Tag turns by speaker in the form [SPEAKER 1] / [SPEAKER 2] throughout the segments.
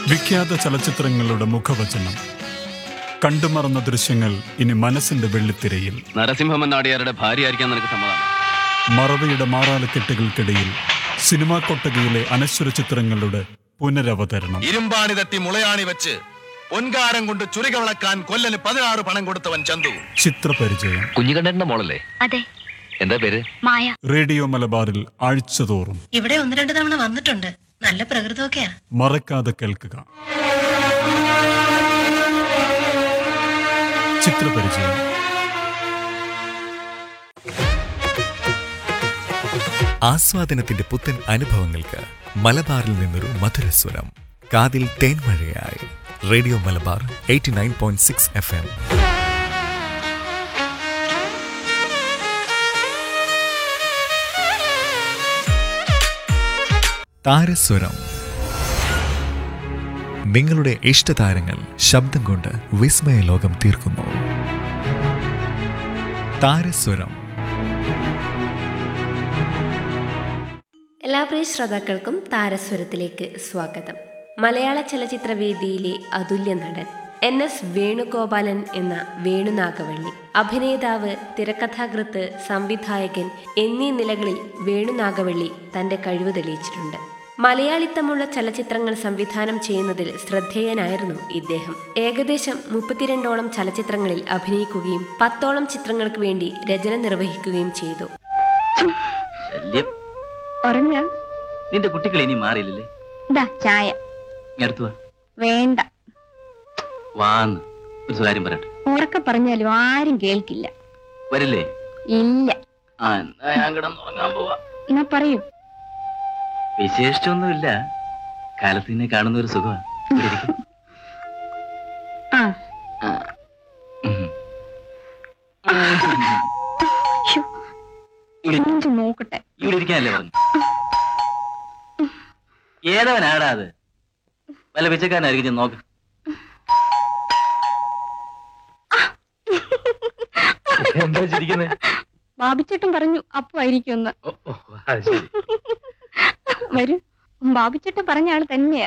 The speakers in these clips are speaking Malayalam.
[SPEAKER 1] വിഖ്യാത ചലച്ചിത്രങ്ങളുടെ മുഖവചനം. കണ്ടുമറന്ന ദൃശ്യങ്ങൾ ഇനി മനസ്സിന്റെ വെള്ളിത്തിരയിൽ.
[SPEAKER 2] നരസിംഹമന്നാടിയാരുടെ ഭാര്യയായിരിക്കാൻ നിനക്ക് സമ്മതമാണ്.
[SPEAKER 1] മറവിയുടെ മാറാലക്കെട്ടുകൾക്കിടയിൽ സിനിമാ കൊട്ടകയിലെ അനശ്വര ചിത്രങ്ങളുടെ പുനരവതരണം.
[SPEAKER 3] ഇരുമ്പാണി തട്ടി മുളയാണി വെച്ച് പൊൻകാരം കൊണ്ട് ചുരിക വിളക്കാൻ കൊല്ലന് 16 പണം കൊടുത്തവൻ ചന്തു.
[SPEAKER 1] ചിത്രപരിചയം.
[SPEAKER 2] കുഞ്ഞിക്കണ്ണന്റെ മോളല്ലേ?
[SPEAKER 4] അതെ.
[SPEAKER 2] എന്താ പേര്?
[SPEAKER 4] മായ.
[SPEAKER 1] റേഡിയോ മലബാറിൽ ആഴ്ചതോറും.
[SPEAKER 5] ഇവിടെ 1-2 തവണ വന്നിട്ടുണ്ട്. നല്ല പ്രകൃതമൊക്കെയാ.
[SPEAKER 1] മറക്കാതെ കേൾക്കുക. ചിത്രപരിചയം.
[SPEAKER 6] ആസ്വാദനത്തിന്റെ പുത്തൻ അനുഭവങ്ങൾക്ക് മലബാറിൽ നിന്നൊരു മധുരസ്വരം. കാതിൽ തേൻമഴയായി റേഡിയോ മലബാർ 89.6 FM. താരസ്വരം. നിങ്ങളുടെ ഇഷ്ടതാരങ്ങൾ ശബ്ദം കൊണ്ട് വിസ്മയ ലോകം തീർക്കുന്നു. താരസ്വരം.
[SPEAKER 7] എല്ലാ പ്രിയ ശ്രോതാക്കൾക്കും താരസ്വരത്തിലേക്ക് സ്വാഗതം. മലയാള ചലച്ചിത്ര വേദിയിലെ അതുല്യ നടൻ NS വേണുഗോപാലൻ എന്ന വേണുനാഗവള്ളി. അഭിനേതാവ്, തിരക്കഥാകൃത്ത്, സംവിധായകൻ എന്നീ നിലകളിൽ വേണുനാഗവള്ളി തന്റെ കഴിവ് തെളിയിച്ചിട്ടുണ്ട്. മലയാളിത്തമുള്ള ചലച്ചിത്രങ്ങൾ സംവിധാനം ചെയ്യുന്നതിൽ ശ്രദ്ധേയനായിരുന്നു ഇദ്ദേഹം. ഏകദേശം 32ഓളം ചലച്ചിത്രങ്ങളിൽ അഭിനയിക്കുകയും 10ഓളം ചിത്രങ്ങൾക്ക് വേണ്ടി രചന നിർവഹിക്കുകയും ചെയ്തു.
[SPEAKER 2] നിന്റെ കുട്ടികൾ ഇനി മാറിയില്ലേ?
[SPEAKER 4] ചായ
[SPEAKER 8] വേണ്ട.
[SPEAKER 2] വാന്ന് ഒരു കാര്യം പറയട്ടെ.
[SPEAKER 8] ഉറക്കെ പറഞ്ഞാലും ആരും കേൾക്കില്ല.
[SPEAKER 2] വരില്ലേ?
[SPEAKER 8] ഇല്ല.
[SPEAKER 2] ഞാൻ കിടന്നുറങ്ങാൻ പോവാ.
[SPEAKER 8] എന്നാ പറയൂ.
[SPEAKER 2] വിശേഷിച്ചൊന്നുമില്ല. കാലത്തിനെ കാണുന്ന ഒരു സുഖമാണ്.
[SPEAKER 8] നോക്കട്ടെ.
[SPEAKER 2] ഇവിടെ ഇരിക്കാനല്ലേ പറഞ്ഞു? ഏതവനാടാ അത്? വല്ല പിച്ചക്കാരനായിരിക്കും. നോക്ക്. എന്താ ചിരിക്കുന്നത്?
[SPEAKER 8] ബാബിച്ചേട്ടൻ പറഞ്ഞു അപ്പുവായിരിക്കുമെന്ന്. വരൂ. ബാബിച്ചേട്ടൻ പറഞ്ഞ ആള് തന്നെയാ.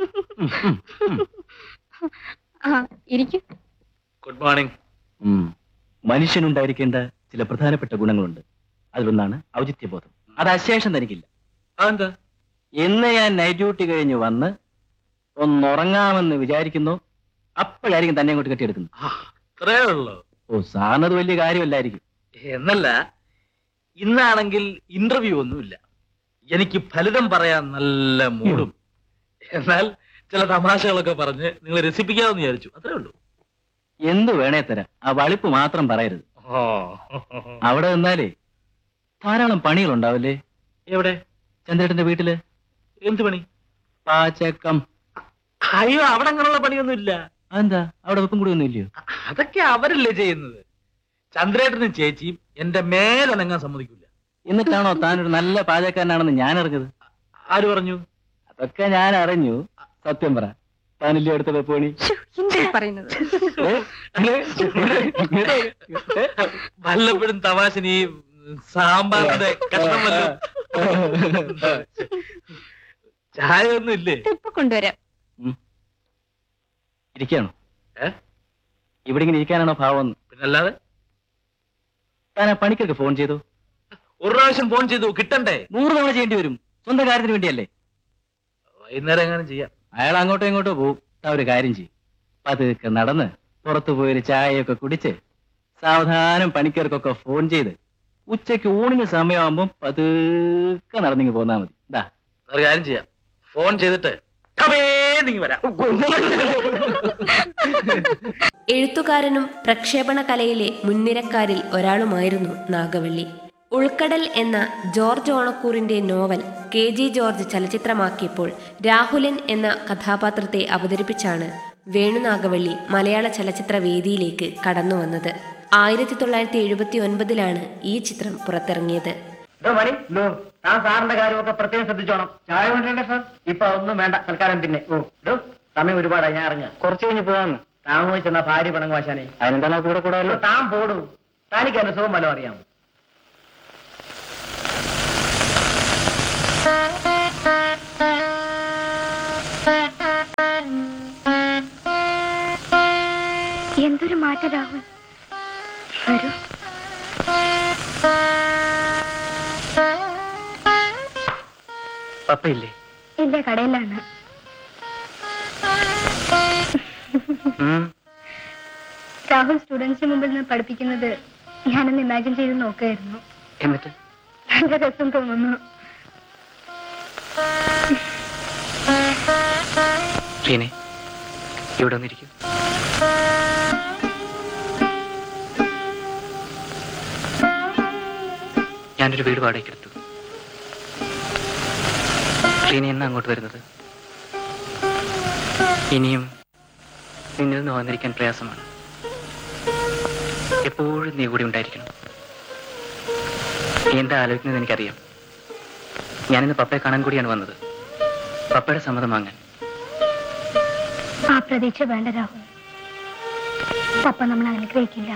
[SPEAKER 8] ഇരിക്കും.
[SPEAKER 2] Good morning. മനുഷ്യനുണ്ടായിരിക്കേണ്ട ചില പ്രധാനപ്പെട്ട ഗുണങ്ങളുണ്ട്. അതിലൊന്നാണ് ഔചിത്യബോധം. അത് അശേഷം തനിക്കില്ല. അതെന്താ? എന്ന് ഞാൻ നൈറ്റ് ഡ്യൂട്ടി കഴിഞ്ഞ് വന്ന് ഒന്നുറങ്ങാമെന്ന് വിചാരിക്കുന്നു, അപ്പോഴായിരിക്കും തന്നെ അങ്ങോട്ട് കെട്ടിയെടുക്കുന്നത്.
[SPEAKER 9] അത്രേ ഉള്ളൂ.
[SPEAKER 2] ഓ, സാറിനത് വലിയ കാര്യമല്ലായിരിക്കും.
[SPEAKER 9] എന്നല്ല, ഇന്നാണെങ്കിൽ ഇന്റർവ്യൂ ഒന്നുമില്ല. എനിക്ക് ഫലിതം പറയാൻ നല്ല മൂടും. എന്നാൽ ചില തമാശകളൊക്കെ പറഞ്ഞ് നിങ്ങളെ രസിപ്പിക്കാമെന്ന് വിചാരിച്ചു. അത്രേ ഉള്ളൂ.
[SPEAKER 2] എന്ത് വേണേ തരാം, ആ വളിപ്പ് മാത്രം പറയരുത്. അവിടെ നിന്നാലേ ധാരാളം പണികളുണ്ടാവില്ലേ?
[SPEAKER 9] എവിടെ?
[SPEAKER 2] ചന്ദ്രേട്ടന്റെ വീട്ടില്.
[SPEAKER 9] എന്ത് പണി?
[SPEAKER 2] പാചകം.
[SPEAKER 9] അയ്യോ, അവിടെ അങ്ങനെയുള്ള പണിയൊന്നും ഇല്ല.
[SPEAKER 2] അതെന്താ? അവിടെ വെപ്പും കൂടി ഒന്നും ഇല്ലയോ?
[SPEAKER 9] അതൊക്കെ അവരല്ലേ ചെയ്യുന്നത്. ചന്ദ്രേട്ടനും ചേച്ചിയും എന്റെ മേലനങ്ങാൻ സമ്മതിക്കില്ല.
[SPEAKER 2] എന്നിട്ടാണോ താനൊരു നല്ല പാചകക്കാരനാണെന്ന് ഞാൻ അറിഞ്ഞത്?
[SPEAKER 9] ആര് പറഞ്ഞു?
[SPEAKER 2] അതൊക്കെ ഞാൻ അറിഞ്ഞു. സത്യം പറ, താനില്ലേ അടുത്ത വെപ്പണി?
[SPEAKER 8] പറയുന്നത്
[SPEAKER 9] വല്ലപ്പോഴും തമാശന് ഈ സാമ്പാറിന്റെ കഷ്ണം വല്ലോ. ചായ ഒന്നും ഇല്ലേ?
[SPEAKER 8] ഇപ്പൊ കൊണ്ടുവരാം.
[SPEAKER 2] ഇരിക്കാണോ? ഇവിടെ ഇങ്ങനെ ഇരിക്കാനാണോ ഭാവം?
[SPEAKER 9] പിന്നല്ലാതെ.
[SPEAKER 2] താൻ ആ പണിക്കൊക്കെ ഫോൺ ചെയ്തു?
[SPEAKER 9] ഒരു പ്രാവശ്യം ഫോൺ ചെയ്തു, കിട്ടണ്ടേ?
[SPEAKER 2] 100 തവണ ചെയ്യേണ്ടി വരും. സ്വന്തം കാര്യത്തിന് വേണ്ടിയല്ലേ?
[SPEAKER 9] വൈകുന്നേരം എങ്ങനെ ചെയ്യാം?
[SPEAKER 2] അയാൾ അങ്ങോട്ടോ ഇങ്ങോട്ടോ പോവും. താ ഒരു കാര്യം ചെയ്യും, പതുക്കെ നടന്ന് പുറത്തു പോയൊരു ചായയൊക്കെ കുടിച്ച് സാവധാനം പണിക്കാർക്കൊക്കെ ഫോൺ ചെയ്ത് ഉച്ചയ്ക്ക് ഊണിന് സമയമാകുമ്പോൾ പതുക്കെ നടന്നിങ്ങ് പോന്നാ മതി.
[SPEAKER 9] ഒരു കാര്യം ചെയ്യാം, ഫോൺ ചെയ്തിട്ട് വരാം.
[SPEAKER 7] എഴുത്തുകാരനും പ്രക്ഷേപണ കലയിലെ മുൻനിരക്കാരിൽ ഒരാളുമായിരുന്നു നാഗവള്ളി. ഉൾക്കടൽ എന്ന George ഓണക്കൂറിന്റെ novel KG George ചലച്ചിത്രമാക്കിയപ്പോൾ Rahulan എന്ന കഥാപാത്രത്തെ അവതരിപ്പിച്ചാണ് വേണുനാഗവള്ളി മലയാള ചലച്ചിത്ര വേദിയിലേക്ക് കടന്നുവന്നത്. 1979 ഈ ചിത്രം പുറത്തിറങ്ങിയത്.
[SPEAKER 10] സാറിന്റെ കാര്യമൊക്കെ പ്രത്യേകം ശ്രദ്ധിച്ചോണം. ചായ കൊണ്ടേ സാർ? ഇപ്പൊ ഒന്നും വേണ്ട, തൽക്കാലം പിന്നെ. സമയം ഒരുപാടായി, ഞാൻ അറിഞ്ഞ. കുറച്ച് കഴിഞ്ഞ് പോകാന്ന്. താൻ പോയി ചെന്നാ ഭാര്യ പണം വാശാനെ. അതിനെന്താ കൂടെ കൂടെ? താൻ പോടും. തനിക്ക് എന്റെ സുഖം വല്ലതും അറിയാമോ?
[SPEAKER 8] എന്തൊരു മാറ്റം രാഹുൽ. വരൂ.
[SPEAKER 2] പപ്പയില്ലേ?
[SPEAKER 8] ഇല്ല, കടയിലാണ്. രാഹുൽ സ്റ്റുഡൻസിന് മുമ്പിൽ നിന്ന് പഠിപ്പിക്കുന്നത് ഞാനൊന്ന് ഇമാജിൻ ചെയ്ത് നോക്കുകയായിരുന്നു.
[SPEAKER 2] എന്നിട്ട്
[SPEAKER 8] നല്ല രസം തോന്നുന്നു.
[SPEAKER 2] റീനെ, ഇവിടെ വന്നിരിക്കും. ഞാനൊരു വീട് വാടകയ്ക്ക് എടുത്തു. റീനെ എന്നാ അങ്ങോട്ട് വരുന്നത്? ഇനിയും നിന്നിൽ നിന്ന് വന്നിരിക്കാൻ പ്രയാസമാണ്. എപ്പോഴും നീ കൂടി ഉണ്ടായിരിക്കണം. നീ എന്താ ആലോചിക്കുന്നത് എനിക്കറിയാം. ഞാനിന്ന് പപ്പയെ കാണാൻ കൂടിയാണ് വന്നത്. പപ്പയുടെ സമ്മതം വാങ്ങാൻ.
[SPEAKER 8] ആ പ്രതീക്ഷ വേണ്ട രാഹുൽ. പപ്പ നമ്മൾ അനുഗ്രഹിക്കില്ല.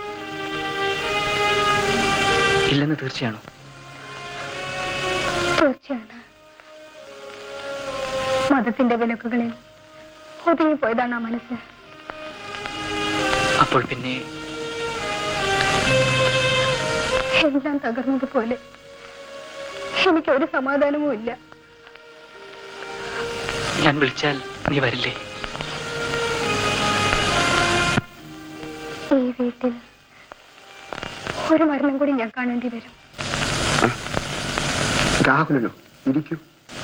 [SPEAKER 2] ഇല്ലെന്ന് തീർച്ചയാണോ?
[SPEAKER 8] തീർച്ചയാണ്. മതത്തിന്റെ വിലക്കുകളിൽ ഒതുങ്ങിപ്പോയതാണ് ആ മനസ്സ്.
[SPEAKER 2] അപ്പോൾ പിന്നെ
[SPEAKER 8] എല്ലാം തകർന്നതുപോലെ എനിക്കൊരു സമാധാനവും ഇല്ല.
[SPEAKER 2] ഞാൻ വിളിച്ചാൽ നീ വരില്ലേ?
[SPEAKER 8] ഈ വീട്ടിൽ ഒരു മരണം കൂടി ഞാൻ കാണേണ്ടി വരും.
[SPEAKER 10] രാഹുലോ, ഇരിക്കൂ.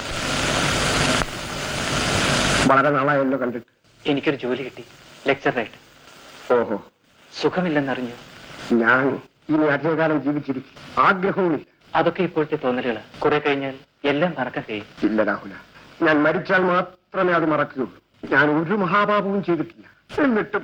[SPEAKER 10] വളരെ നാളായല്ലോ കണ്ടിട്ട്.
[SPEAKER 2] എനിക്കൊരു ജോലി കിട്ടി, ലെക്ചറായിട്ട്.
[SPEAKER 10] ഓഹോ,
[SPEAKER 2] സുഖമില്ലെന്നറിഞ്ഞു.
[SPEAKER 10] ഞാൻ ഇനി അധികകാലം ജീവിച്ചിരിക്കും. ആഗ്രഹവുമില്ല.
[SPEAKER 2] അതൊക്കെ ഇപ്പോഴത്തെ തോന്നലുകളാ. കുറെ കഴിഞ്ഞാൽ എല്ലാം മറക്കാൻ കഴിയും.
[SPEAKER 10] ഇല്ല രാഹുല, ഞാൻ മരിച്ചാൽ മാത്രമേ അത് മറക്കുകയുള്ളൂ. ഞാൻ ഒരു മഹാപാപവും ചെയ്തിട്ടില്ല. എന്നിട്ടും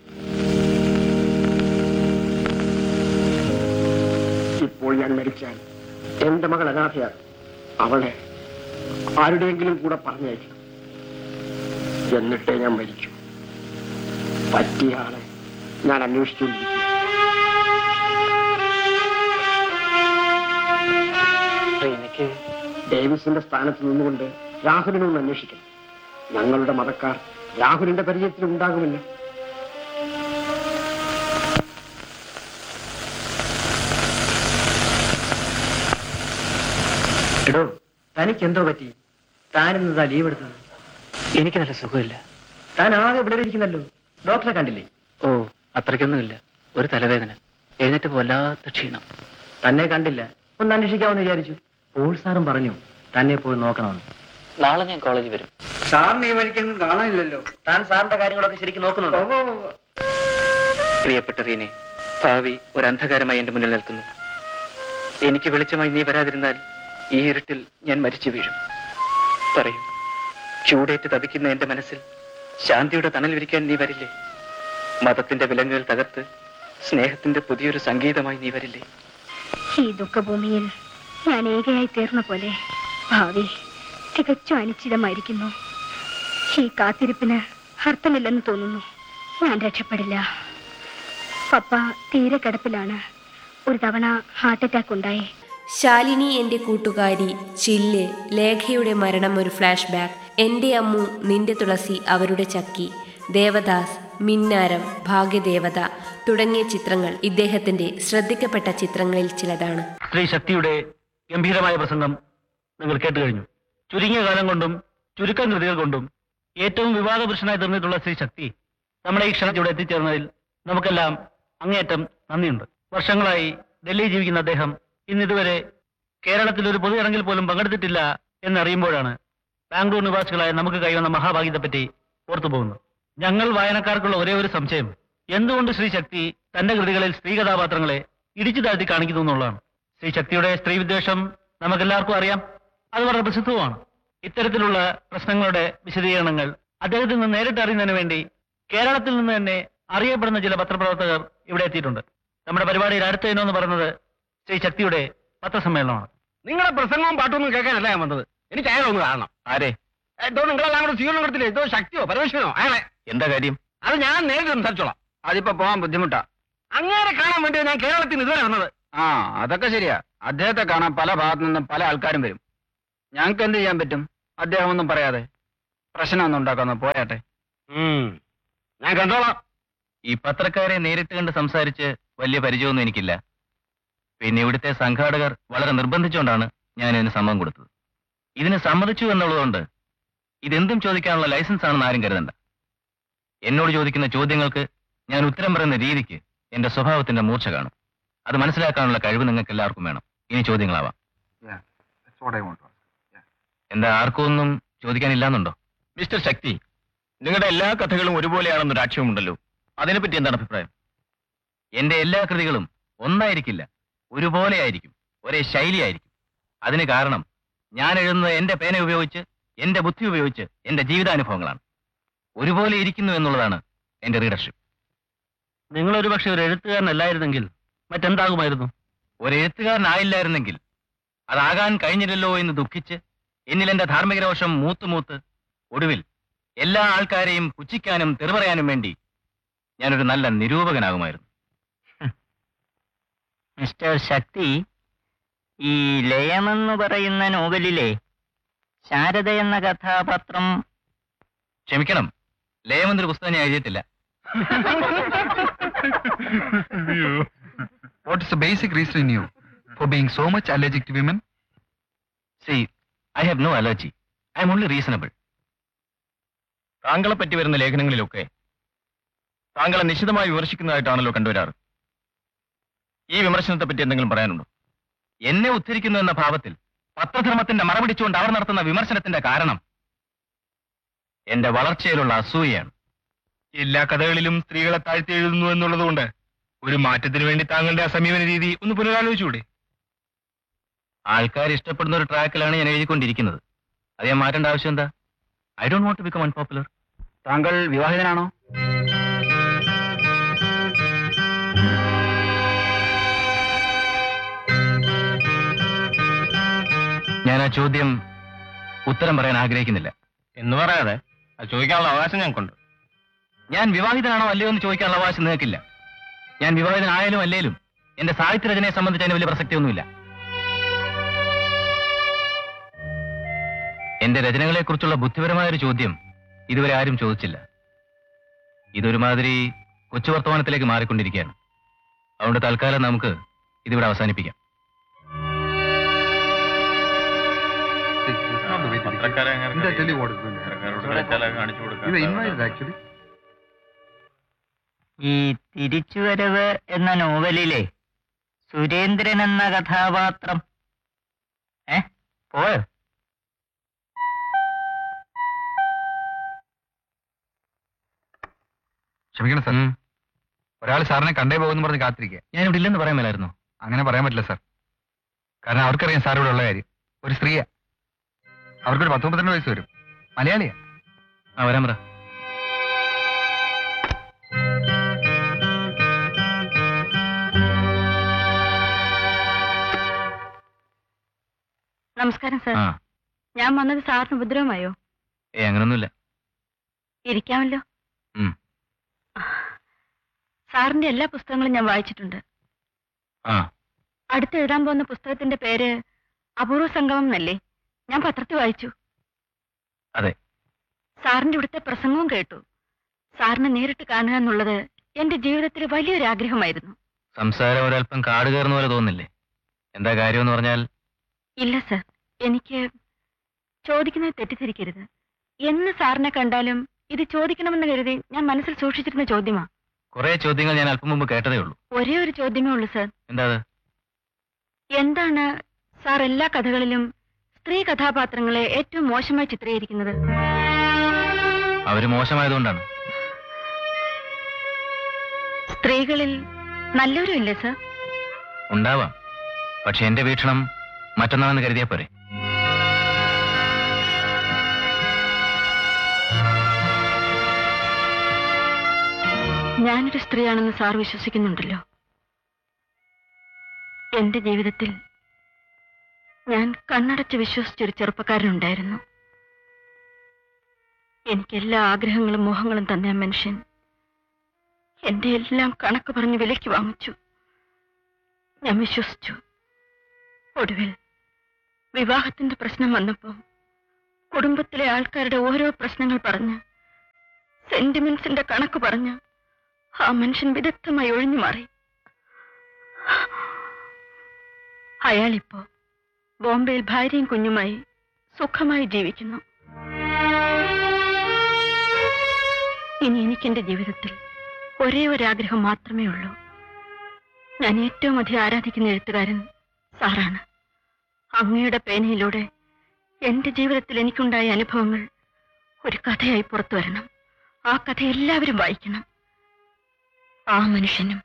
[SPEAKER 10] ഇപ്പോൾ ഞാൻ മരിച്ചാൽ എന്റെ മകൾ അനാഥയാണ്. അവളെ ആരുടെയെങ്കിലും കൂടെ പറഞ്ഞയക്കണം. എന്നിട്ടേ ഞാൻ മരിച്ചു. പറ്റിയ ആളെ ഞാൻ അന്വേഷിച്ചുകൊണ്ടിരിക്കും.
[SPEAKER 2] എനിക്ക്
[SPEAKER 10] ഡേവിസിന്റെ സ്ഥാനത്ത് നിന്നുകൊണ്ട് രാഹുലിനൊന്ന് അന്വേഷിക്കണം. ഞങ്ങളുടെ മതക്കാർ രാഹുലിന്റെ പരിചയത്തിൽ ഉണ്ടാകുമല്ലോ.
[SPEAKER 2] എടോ, തനിക്ക് എന്തോ പറ്റി? താനിന്നതാ ലീവ് എടുത്തത്? എനിക്ക് നല്ല സുഖമില്ല.
[SPEAKER 10] താൻ ആകെ ഇവിടെ ഇരിക്കുന്നല്ലോ. ഡോക്ടറെ കണ്ടില്ലേ?
[SPEAKER 2] ഓ, അത്രയ്ക്കൊന്നുമില്ല. ഒരു തലവേദന, എഴുന്നേറ്റ് വല്ലാത്ത ക്ഷീണം.
[SPEAKER 10] തന്നെ കണ്ടില്ല, ഒന്ന് അന്വേഷിക്കാമെന്ന് വിചാരിച്ചു. പോൾ സാറും പറഞ്ഞു തന്നെ പോയി നോക്കണമെന്ന്.
[SPEAKER 2] നാളെ ഞാൻ കോളേജിൽ വരും.
[SPEAKER 10] സാറിന് ഈ വഴിക്കൊന്നും കാണാനില്ലല്ലോ. താൻ സാറിന്റെ കാര്യങ്ങളൊക്കെ ശരിക്കും നോക്കുന്നുണ്ടോ?
[SPEAKER 2] പ്രിയപ്പെട്ട റീനെ, ഭാവി ഒരു അന്ധകാരമായി എന്റെ മുന്നിൽ നിൽക്കുന്നു. എനിക്ക് വെളിച്ചമായി നീ വരാതിരുന്നാൽ ഈ ഇരുട്ടിൽ ഞാൻ മരിച്ചു വീഴും. പറയൂ, ചൂടേറ്റ് തപിക്കുന്ന എന്റെ മനസ്സിൽ ശാന്തിയുടെ തണൽ വിരിക്കാൻ നീ വരില്ലേ? മതത്തിന്റെ വിലങ്ങുകൾ തകർത്ത് സ്നേഹത്തിന്റെ പുതിയൊരു സംഗീതമായി നീ വരില്ലേ?
[SPEAKER 8] ഈ ദുഃഖഭൂമിയിൽ ഞാൻ ഏകയായി തീർന്ന പോലെ ഭാവി തികച്ചും അനിശ്ചിതമായിരിക്കുന്നു. ഈ കാത്തിരിപ്പിന് അർത്ഥമില്ലെന്ന് തോന്നുന്നു. ഞാൻ രക്ഷപ്പെടില്ല. പപ്പ തീരെ കിടപ്പിലാണ്. ഒരു തവണ ഹാർട്ട് അറ്റാക്ക് ഉണ്ടായി.
[SPEAKER 7] ശാലിനി എൻ്റെ കൂട്ടുകാരി, ചില്ല്, ലേഖയുടെ മരണം ഒരു ഫ്ലാഷ് ബാക്ക്, എൻ്റെ അമ്മു, നിന്റെ തുളസി, അവരുടെ ചക്കി, ദേവദാസ്, മിന്നാരം, ഭാഗ്യദേവത തുടങ്ങിയ ചിത്രങ്ങൾ ഇദ്ദേഹത്തിൻ്റെ ശ്രദ്ധിക്കപ്പെട്ട ചിത്രങ്ങളിൽ ചിലതാണ്.
[SPEAKER 9] സ്ത്രീ ശക്തിയുടെ ഗംഭീരമായ പ്രസംഗം നിങ്ങൾ കേട്ട് കഴിഞ്ഞു. ചുരുങ്ങിയ കാലം കൊണ്ടും ചുരുക്കം കൃതികൾ കൊണ്ടും ഏറ്റവും വിവാദപുരുഷനായി തീർന്നിട്ടുള്ള സ്ത്രീ ശക്തി നമ്മുടെ ഈ ക്ഷണത്തിലൂടെ എത്തിച്ചേർന്നതിൽ നമുക്കെല്ലാം അങ്ങേയറ്റം നന്ദിയുണ്ട്. വർഷങ്ങളായി ഡൽഹി ജീവിക്കുന്ന അദ്ദേഹം ഇന്നിതുവരെ കേരളത്തിൽ ഒരു പൊതു ചടങ്ങിൽ പോലും പങ്കെടുത്തിട്ടില്ല എന്നറിയുമ്പോഴാണ് ബാംഗ്ലൂർ നിവാസികളായ നമുക്ക് കൈവന്ന മഹാഭാഗ്യത്തെപ്പറ്റി ഓർത്തു പോകുന്നത്. ഞങ്ങൾ വായനക്കാർക്കുള്ള ഒരേ ഒരു സംശയം, എന്തുകൊണ്ട് ശ്രീ ശക്തി തന്റെ കൃതികളിൽ സ്ത്രീ കഥാപാത്രങ്ങളെ ഇടിച്ചു താഴ്ത്തി കാണിക്കുന്നു എന്നുള്ളതാണ്. ശ്രീ ശക്തിയുടെ സ്ത്രീ വിദ്വേഷം നമുക്കെല്ലാവർക്കും അറിയാം. അത് വളരെ പ്രസിദ്ധവുമാണ്. ഇത്തരത്തിലുള്ള പ്രശ്നങ്ങളുടെ വിശദീകരണങ്ങൾ അദ്ദേഹത്തിൽ നിന്ന് നേരിട്ട് അറിയുന്നതിന് വേണ്ടി കേരളത്തിൽ നിന്ന് തന്നെ അറിയപ്പെടുന്ന ചില പത്രപ്രവർത്തകർ ഇവിടെ എത്തിയിട്ടുണ്ട്. നമ്മുടെ പരിപാടിയിൽ അടുത്ത ഇനം എന്ന് പറയുന്നത് ശ്രീ ശക്തിയുടെ പത്രസമ്മേളനമാണ്.
[SPEAKER 10] നിങ്ങളുടെ പ്രസംഗവും പാട്ടൊന്നും കേൾക്കാനല്ല ഞാൻ വന്നത്. എനിക്ക് അയാളെ ഒന്ന് കാണണം.
[SPEAKER 9] ആരെ?
[SPEAKER 10] എന്തോ നിങ്ങളെല്ലാം കൂടെ സ്വീകരണം കൊടുത്തില്ലേ? എന്തോ ശക്തിയോ പരമേശ്വരനോ അയാളെ.
[SPEAKER 9] എന്താ കാര്യം?
[SPEAKER 10] അത് ഞാൻ നേരിട്ട് സംസാരിച്ചോളാം. അതിപ്പോ പോകാൻ ബുദ്ധിമുട്ടാ. അങ്ങേരെ കാണാൻ വേണ്ടി ഞാൻ കേരളത്തിൽ നിന്ന് ഇതുവരെ വന്നത്. അതൊക്കെ ശരിയാ. അദ്ദേഹത്തെ കാണാൻ പല ഭാഗത്തു നിന്നും പല ആൾക്കാരും വരും. ഞങ്ങൾക്ക് എന്ത് ചെയ്യാൻ പറ്റും? അദ്ദേഹം ഒന്നും പറയാതെ പ്രശ്നമൊന്നും ഉണ്ടാക്കാന്ന് പോയാട്ടെ. ഞാൻ കണ്ടോളാം.
[SPEAKER 2] ഈ പത്രക്കാരെ നേരിട്ട് കണ്ട് സംസാരിച്ച് വലിയ പരിചയമൊന്നും എനിക്കില്ല. പിന്നെ ഇവിടുത്തെ സംഘാടകർ വളരെ നിർബന്ധിച്ചുകൊണ്ടാണ് ഞാൻ ഇതിന് സമ്മതം കൊടുത്തത്. ഇതിന് സമ്മതിച്ചു എന്നുള്ളതുകൊണ്ട് ഇതെന്തും ചോദിക്കാനുള്ള ലൈസൻസ് ആണെന്ന് ആരും കരുതണ്ട. എന്നോട് ചോദിക്കുന്ന ചോദ്യങ്ങൾക്ക് ഞാൻ ഉത്തരം പറയുന്ന രീതിക്ക് എന്റെ സ്വഭാവത്തിന്റെ മൂർച്ച കാണും. അത് മനസ്സിലാക്കാനുള്ള കഴിവ് നിങ്ങൾക്ക് എല്ലാവർക്കും വേണം. ഇനി ചോദ്യങ്ങളാവാം. എന്താ, ആർക്കും ഒന്നും ചോദിക്കാനില്ലാന്നുണ്ടോ? മിസ്റ്റർ ശക്തി, നിങ്ങളുടെ എല്ലാ കഥകളും ഒരുപോലെയാണെന്നൊരു ആക്ഷേപമുണ്ടല്ലോ. അതിനെപ്പറ്റി എന്താണ് അഭിപ്രായം? എന്റെ എല്ലാ കൃതികളും ഒന്നായിരിക്കില്ല, ഒരുപോലെ ആയിരിക്കും, ഒരേ ശൈലിയായിരിക്കും. അതിന് കാരണം ഞാൻ എഴുതുന്നത് എന്റെ പേന ഉപയോഗിച്ച്, എന്റെ ബുദ്ധി ഉപയോഗിച്ച്, എന്റെ ജീവിതാനുഭവങ്ങളാണ്. ഒരുപോലെ ഇരിക്കുന്നു എന്നുള്ളതാണ് എന്റെ റീഡർഷിപ്പ്. നിങ്ങളൊരു പക്ഷെ ഒരു എഴുത്തുകാരനല്ലായിരുന്നെങ്കിൽ മറ്റെന്താകുമായിരുന്നു? ഒരു എഴുത്തുകാരനായില്ലായിരുന്നെങ്കിൽ അതാകാൻ കഴിഞ്ഞില്ലല്ലോ എന്ന് ദുഃഖിച്ച് എന്നിൽ എന്റെ ധാർമ്മിക രോഷം മൂത്ത് ഒടുവിൽ എല്ലാ ആൾക്കാരെയും പുച്ഛിക്കാനും തെറിപറയാനും വേണ്ടി ഞാനൊരു നല്ല നിരൂപകനാകുമായിരുന്നു.
[SPEAKER 10] മിസ്റ്റർ ശക്തി, ഈ ലയമെന്ന് പറയുന്ന നോവലിലെ ശാരദ എന്ന കഥാപാത്രം...
[SPEAKER 2] ക്ഷമിക്കണം, ലയമെന്നൊരു പുസ്തകം ഞാൻ എഴുതിയിട്ടില്ല.
[SPEAKER 4] What is the basic reason in you for being so much allergic to women?
[SPEAKER 2] See, I have no allergy. I am only reasonable. താങ്കളെ പറ്റി വരുന്ന ലേഖനങ്ങളിലൊക്കെ താങ്കളെ നിശിതമായി വിമർശിക്കുന്നതായിട്ടാണല്ലോ കണ്ടുവരാറ്. ഈ വിമർശനത്തെ പറ്റി എന്തെങ്കിലും പറയാനുണ്ടോ? എന്നെ ഉദ്ധരിക്കുന്നു എന്ന ഭാവത്തിൽ പത്രധർമ്മത്തിന്റെ മറപിടിച്ചുകൊണ്ട് അവർ നടത്തുന്ന വിമർശനത്തിന്റെ കാരണം എന്റെ വളർച്ചയിലുള്ള അസൂയയാണ്. എല്ലാ കഥകളിലും സ്ത്രീകളെ താഴ്ത്തി എഴുതുന്നു എന്നുള്ളതുകൊണ്ട് ഒരു മാറ്റത്തിന് വേണ്ടി താങ്കളുടെ ആ സമീപന രീതി ഒന്ന് പുനരാലോചിച്ചുകൂടെ? ആൾക്കാർ ഇഷ്ടപ്പെടുന്ന ഒരു ട്രാക്കിലാണ് ഞാൻ എഴുതിക്കൊണ്ടിരിക്കുന്നത്. അത് ഞാൻ മാറ്റേണ്ട ആവശ്യം എന്താ? I don't want to become unpopular.
[SPEAKER 10] താങ്കൾ വിവാഹിതനാണോ?
[SPEAKER 2] ഞാൻ ആ ചോദ്യം ഉത്തരം പറയാൻ ആഗ്രഹിക്കുന്നില്ല. എന്ന് പറയാതെ അത് ചോദിക്കാനുള്ള അവകാശം ഞങ്ങൾക്കുണ്ട്. ഞാൻ വിവാഹിതനാണോ അല്ലയോ എന്ന് ചോദിക്കാനുള്ള അവകാശം നിങ്ങൾക്കില്ല. ഞാൻ വിവാഹിതനായാലും അല്ലേലും എന്റെ സാഹിത്യരചനയെ സംബന്ധിച്ച് അതിന് വലിയ പ്രസക്തിയൊന്നുമില്ല. എന്റെ രചനകളെക്കുറിച്ചുള്ള ബുദ്ധിപരമായ ഒരു ചോദ്യം ഇതുവരെ ആരും ചോദിച്ചില്ല. ഇതൊരുമാതിരി കൊച്ചു വർത്തമാനത്തിലേക്ക് മാറിക്കൊണ്ടിരിക്കുകയാണ്. അതുകൊണ്ട് തൽക്കാലം നമുക്ക് ഇതിവിടെ അവസാനിപ്പിക്കാം.
[SPEAKER 10] ഈ തിരിച്ചുവരവ് എന്ന നോവലിലെ സുരേന്ദ്രൻ എന്ന കഥാപാത്രം പോയോ?
[SPEAKER 4] ക്ഷമിക്കണം സാർ, ഒരാൾ സാറിനെ കണ്ടേ പോകുമെന്ന് പറഞ്ഞ് കാത്തിരിക്കുക.
[SPEAKER 2] ഞാനിവിടെ ഇല്ലെന്ന് പറയാൻ മേലായിരുന്നു.
[SPEAKER 4] അങ്ങനെ പറയാൻ പറ്റില്ല സാർ. കാരണം അവർക്കറിയാം സാർ ഇവിടെ ഉള്ള കാര്യം. ഒരു സ്ത്രീയാ, അവർക്കൊരു 19 വയസ്സ് വരും. മലയാളിയാ.
[SPEAKER 2] വരാൻ പറ.
[SPEAKER 8] നമസ്കാരം സാർ. ഞാൻ വന്നത് സാറിന് ഉപദ്രവമായോ?
[SPEAKER 2] അങ്ങനൊന്നുമില്ല.
[SPEAKER 8] ഇരിക്കാമല്ലോ. സാറിന്റെ എല്ലാ പുസ്തകങ്ങളും ഞാൻ വായിച്ചിട്ടുണ്ട്. അടുത്ത് എഴുതാൻ പോകുന്ന പുസ്തകത്തിന്റെ പേര് അപൂർവ സംഗമം എന്നല്ലേ? ഞാൻ പത്രത്തിൽ വായിച്ചു.
[SPEAKER 2] അതെ.
[SPEAKER 8] സാറിന്റെ ഇവിടുത്തെ പ്രസംഗവും കേട്ടു. സാറിനെ നേരിട്ട് കാണുക എന്നുള്ളത് എന്റെ ജീവിതത്തിൽ വലിയൊരു ആഗ്രഹമായിരുന്നു.
[SPEAKER 2] സംസാരം ഒരല്പം കാട് കയറുന്ന പോലെ തോന്നില്ലേ? എന്താ കാര്യമെന്ന് പറഞ്ഞാൽ?
[SPEAKER 8] ഇല്ല സർ, എനിക്ക് ചോദിക്കുന്നത് തെറ്റിദ്ധരിക്കരുത്. എന്ന് സാറിനെ കണ്ടാലും ഇത് ചോദിക്കണമെന്ന് കരുതി ഞാൻ മനസ്സിൽ സൂക്ഷിച്ചിരുന്ന ചോദ്യമാ.
[SPEAKER 2] കുറെ ചോദ്യങ്ങൾ ഞാൻ അല്പം മുമ്പ് കേട്ടതേ ഉള്ളൂ.
[SPEAKER 8] ഒരേ ഒരു ചോദ്യമേ ഉള്ളൂ സർ.
[SPEAKER 2] എന്താ?
[SPEAKER 8] എന്താണ് സാർ എല്ലാ കഥകളിലും സ്ത്രീ കഥാപാത്രങ്ങളെ ഏറ്റവും മോശമായി ചിത്രീകരിക്കുന്നത്?
[SPEAKER 2] അവര് മോശമായതുകൊണ്ടാണ്.
[SPEAKER 8] സ്ത്രീകളിൽ നല്ലവരും ഇല്ലേ സർ?
[SPEAKER 2] ഉണ്ടാവാം, പക്ഷെ എന്റെ വീക്ഷണം മറ്റൊന്നാണെന്ന് കരുതിയാ പോരെ.
[SPEAKER 8] ഞാനൊരു സ്ത്രീയാണെന്ന് സാർ വിശ്വസിക്കുന്നുണ്ടല്ലോ. എന്റെ ജീവിതത്തിൽ ഞാൻ കണ്ണടച്ച് വിശ്വസിച്ചൊരു ചെറുപ്പക്കാരനുണ്ടായിരുന്നു. എനിക്കെല്ലാ ആഗ്രഹങ്ങളും മോഹങ്ങളും തന്ന ആ മനുഷ്യൻ എന്റെ എല്ലാം കണക്ക് പറഞ്ഞ് വിലയ്ക്ക് വാങ്ങിച്ചു. ഞാൻ വിശ്വസിച്ചു. ഒടുവിൽ വിവാഹത്തിന്റെ പ്രശ്നം വന്നപ്പോ കുടുംബത്തിലെ ആൾക്കാരുടെ ഓരോ പ്രശ്നങ്ങൾ പറഞ്ഞ് സെന്റിമെന്റ്സിന്റെ കണക്ക് പറഞ്ഞ് ആ മനുഷ്യൻ വിദഗ്ധമായി ഒഴിഞ്ഞു മാറി. അയാളിപ്പോ ബോംബെയിൽ ഭാര്യയും കുഞ്ഞുമായി സുഖമായി ജീവിക്കുന്നു. ഇനി എനിക്കെന്റെ ജീവിതത്തിൽ ഒരേ ഒരാഗ്രഹം മാത്രമേ ഉള്ളൂ. ഞാൻ ഏറ്റവും അധികം ആരാധിക്കുന്ന എഴുത്തുകാരൻ സാറാണ്. അങ്ങയുടെ പേനയിലൂടെ എന്റെ ജീവിതത്തിൽ എനിക്കുണ്ടായ അനുഭവങ്ങൾ ഒരു കഥയായി പുറത്തു വരണം. ആ കഥ എല്ലാവരും വായിക്കണം. ആ മനുഷ്യനും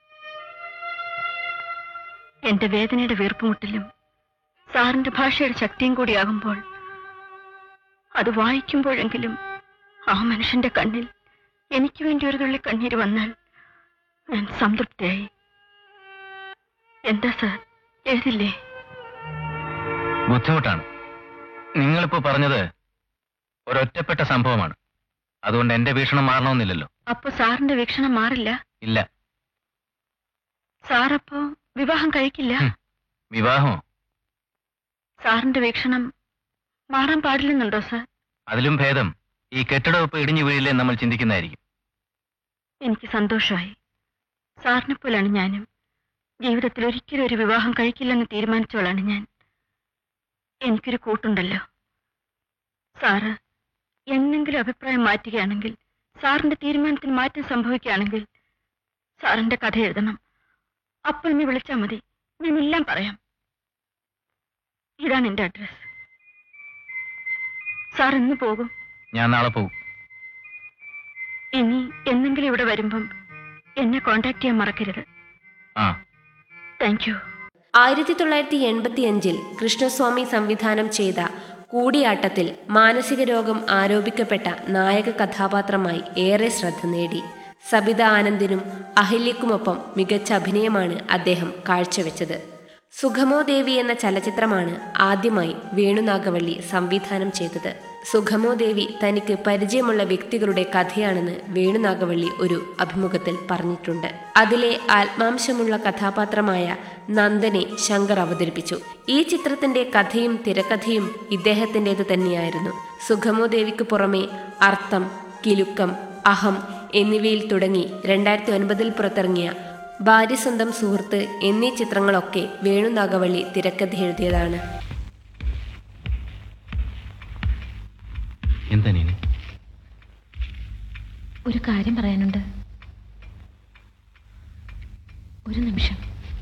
[SPEAKER 8] എന്റെ വേദനയുടെ വീർപ്പുമുട്ടലും സാറിന്റെ ഭാഷയുടെ ശക്തിയും കൂടിയാകുമ്പോൾ അത് വായിക്കുമ്പോഴെങ്കിലും ആ മനുഷ്യന്റെ കണ്ണിൽ എനിക്ക് വേണ്ടി ഒരു തുള്ളി കണ്ണീര് വന്നാൽ ഞാൻ സംതൃപ്തിയായി. എന്താ സാർ, എഴുതില്ലേ?
[SPEAKER 2] ബുദ്ധിമുട്ടാണ്. നിങ്ങളിപ്പോ പറഞ്ഞത് ഒരൊറ്റപ്പെട്ട സംഭവമാണ്. അതുകൊണ്ട് എന്റെ വീക്ഷണം മാറണമെന്നില്ലല്ലോ.
[SPEAKER 8] അപ്പൊ സാറിന്റെ വീക്ഷണം മാറില്ല?
[SPEAKER 2] ഇല്ല.
[SPEAKER 8] സാറപ്പോ വിവാഹം കഴിക്കില്ല?
[SPEAKER 2] വിവാഹമോ?
[SPEAKER 8] സാറിന്റെ വീക്ഷണം മാറാൻ പാടില്ലെന്നുണ്ടോ സാർ?
[SPEAKER 2] അതിലും ഭേദം ഈ കെട്ടിടവെപ്പ് ഇടിഞ്ഞു വീഴില്ലേ നമ്മൾ ചിന്തിക്കുന്നതായിരിക്കും.
[SPEAKER 8] എനിക്ക് സന്തോഷമായി. സാറിനെ പോലാണ് ഞാനും. ജീവിതത്തിൽ ഒരിക്കലും ഒരു വിവാഹം കഴിക്കില്ലെന്ന് തീരുമാനിച്ചോളാണ് ഞാൻ. എനിക്കൊരു കൂട്ടുണ്ടല്ലോ. സാറ് എന്നെങ്കിലും അഭിപ്രായം മാറ്റുകയാണെങ്കിൽ, സാറിന്റെ തീരുമാനത്തിന് മാറ്റം സംഭവിക്കുകയാണെങ്കിൽ സാറിന്റെ കഥ എഴുതണം. അപ്പോൾ എന്നെ വിളിച്ചാൽ മതി, ഞാൻ എല്ലാം പറയാം. ഇതാണ് എന്റെ അഡ്രസ്. സാർ ഇന്ന് പോകും?
[SPEAKER 2] ഞാൻ നാളെ പോകും.
[SPEAKER 8] ഇനി എന്നെങ്കിലും ഇവിടെ വരുമ്പം എന്നെ കോണ്ടാക്ട് ചെയ്യാൻ മറക്കരുത്. Thank you.
[SPEAKER 7] 1985 കൃഷ്ണസ്വാമി സംവിധാനം ചെയ്ത കൂടിയാട്ടത്തിൽ മാനസിക രോഗം ആരോപിക്കപ്പെട്ട നായക കഥാപാത്രമായി ഏറെ ശ്രദ്ധ നേടി. സബിത ആനന്ദിനും അഹില്യക്കുമൊപ്പം മികച്ച അഭിനയമാണ് അദ്ദേഹം കാഴ്ചവെച്ചത്. സുഖമോ ദേവി എന്ന ചലച്ചിത്രമാണ് ആദ്യമായി വേണുനാഗവള്ളി സംവിധാനം ചെയ്തത്. സുഖമോ ദേവി തനിക്ക് പരിചയമുള്ള വ്യക്തികളുടെ കഥയാണെന്ന് വേണുനാഗവള്ളി ഒരു അഭിമുഖത്തിൽ പറഞ്ഞിട്ടുണ്ട്. അതിലെ ആത്മാംശമുള്ള കഥാപാത്രമായ നന്ദനെ ശങ്കർ അവതരിപ്പിച്ചു. ഈ ചിത്രത്തിന്റെ കഥയും തിരക്കഥയും ഇദ്ദേഹത്തിൻ്റെത് തന്നെയായിരുന്നു. സുഖമോ ദേവിക്ക് പുറമെ അർത്ഥം, കിലുക്കം, അഹം എന്നിവയിൽ തുടങ്ങി 2009 പുറത്തിറങ്ങിയ ഭാര്യ സ്വന്തം സുഹൃത്ത് എന്നീ ചിത്രങ്ങളൊക്കെ വേണുനാഗവള്ളി തിരക്കഥ എഴുതിയതാണ്.
[SPEAKER 8] ഒരു കാര്യം പറയാനുണ്ട്. ഒരു നിമിഷം.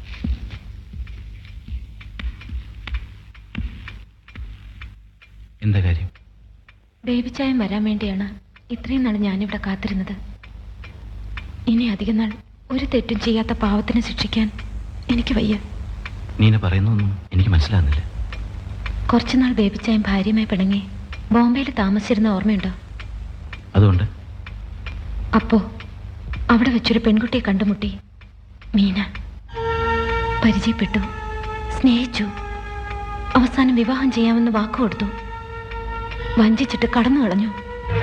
[SPEAKER 2] എന്താ കാര്യം?
[SPEAKER 8] ബേബിച്ചായം വരാൻ വേണ്ടിയാണ് ഇത്രയും നാൾ ഞാനിവിടെ കാത്തിരുന്നത്. ഇനി അധികം നാൾ ഒരു തെറ്റും ചെയ്യാത്ത പാവത്തിനെ ശിക്ഷിക്കാൻ എനിക്ക് വയ്യ.
[SPEAKER 2] നീന പറയുന്നൊന്നും എനിക്ക് മനസ്സിലാകുന്നില്ല.
[SPEAKER 8] കുറച്ചുനാൾ ബേബിച്ചായം ഭാര്യയുമായി പിണങ്ങി ബോംബെയിൽ താമസിച്ചിരുന്ന ഓർമ്മയുണ്ടോ?
[SPEAKER 2] അതുകൊണ്ട്
[SPEAKER 8] അപ്പോ അവിടെ വെച്ചൊരു പെൺകുട്ടിയെ കണ്ടുമുട്ടി. മീന. പരിചയപ്പെട്ടു, സ്നേഹിച്ചു. അവസാനം വിവാഹം ചെയ്യാമെന്ന് വാക്കുകൊടുത്തു. വഞ്ചിച്ചിട്ട് കടന്നു കളഞ്ഞു.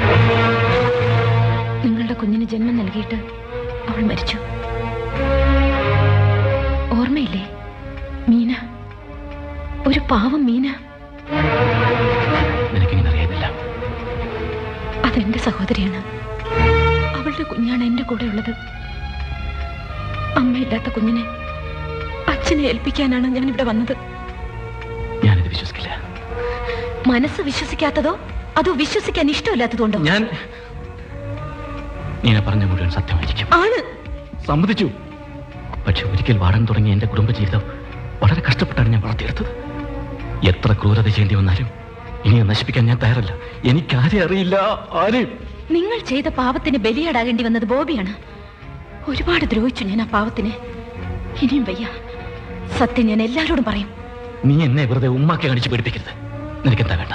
[SPEAKER 8] നിങ്ങളുടെ കുഞ്ഞിന് ജന്മം നൽകിയിട്ട് അവൾ മരിച്ചു. ഓർമ്മയില്ലേ? മീന, ഒരു പാവം മീന. അതെന്റെ സഹോദരിയാണ്. അവളുടെ കുഞ്ഞാണ് എന്റെ കൂടെ ഉള്ളത്. അമ്മയില്ലാത്ത കുഞ്ഞിനെ അച്ഛനെ ഏൽപ്പിക്കാനാണ് ഞാൻ ഇവിടെ വന്നത്.
[SPEAKER 2] ഞാനിത് വിശ്വസിക്കില്ല.
[SPEAKER 8] മനസ്സ് വിശ്വസിക്കാത്തതോ അതോ വിശ്വസിക്കാൻ ഇഷ്ടമില്ലാത്തതുകൊണ്ടോ?
[SPEAKER 2] ഞാൻ പറഞ്ഞ മുഴുവൻ സത്യമായിരിക്കും.
[SPEAKER 8] ആണ്.
[SPEAKER 2] സമ്മതിച്ചു. പക്ഷെ ഒരിക്കൽ വാടാൻ തുടങ്ങിയ എന്റെ കുടുംബജീവിതം വളരെ കഷ്ടപ്പെട്ടാണ് ഞാൻ വളർത്തിയെടുത്തത്. എത്ര ക്രൂരത ചെയ്യേണ്ടി വന്നാലും ഇനി നശിപ്പിക്കാൻ ഞാൻ തയ്യാറല്ല. എനിക്കാരെ അറിയില്ല. ആരെയും.
[SPEAKER 8] നിങ്ങൾ ചെയ്ത പാവത്തിന് ബലിയാടാകേണ്ടി വന്നത് ബോബിയാണ്. ഒരുപാട് ദ്രോഹിച്ചു ഞാൻ ആ പാവത്തിനെ. ഇനിയും വയ്യ. സത്യം ഞാൻ എല്ലാവരോടും പറയും.
[SPEAKER 2] നീ എന്നെ വെറുതെ ഉമ്മാക്കി കാണിച്ച് പേടിപ്പിക്കരുത്. നിനക്കെന്താ വേണ്ട?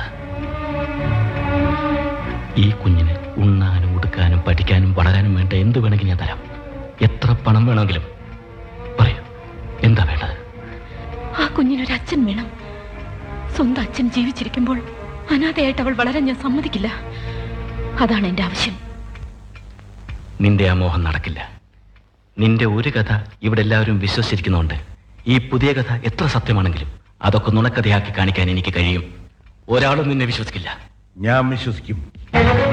[SPEAKER 2] ഈ കുഞ്ഞിന് ഉണ്ണാനും ഉടുക്കാനും പഠിക്കാനും വളരാനും വേണ്ട എന്ത് വേണമെങ്കിലും ഞാൻ തരാം. എത്ര പണം വേണമെങ്കിലും പറയൂ. എന്താ വേണ്ടത്?
[SPEAKER 8] ആ കുഞ്ഞിനൊരച്ഛൻ വേണം. സ്വന്തം അച്ഛൻ ജീവിച്ചിരിക്കുമ്പോൾ അനാഥയായിട്ട് അവൾ വളരാൻ ഞാൻ സമ്മതിക്കില്ല. അതാണ് എന്റെ ആവശ്യം.
[SPEAKER 2] നിന്റെ ആ മോഹം നടക്കില്ല. നിന്റെ ഒരു കഥ ഇവിടെ എല്ലാവരും വിശ്വസിച്ചിരിക്കുന്നുണ്ട്. ഈ പുതിയ കഥ എത്ര സത്യമാണെങ്കിലും അതൊക്കെ നുണക്കഥയാക്കി കാണിക്കാൻ എനിക്ക് കഴിയും. ഒരാളും നിന്നെ വിശ്വസിക്കില്ല.
[SPEAKER 3] ഞാൻ വിശ്വസിക്കും.